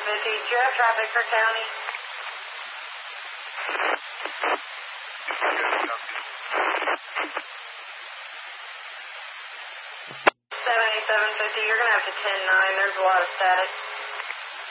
Do you have traffic for county? 7750, you're going to have to 10-9. There's a lot of static.